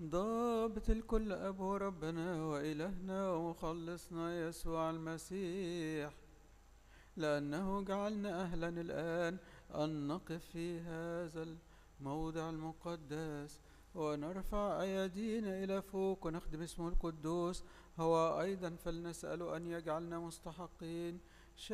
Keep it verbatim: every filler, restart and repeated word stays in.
ضابط الكل أبو ربنا وإلهنا ومخلصنا يسوع المسيح، لأنه جعلنا أهلا الآن أن نقف في هذا الموضع المقدس ونرفع أيدينا إلى فوق ونخدم اسمه القدوس. هو أيضا فلنسأل أن يجعلنا مستحقين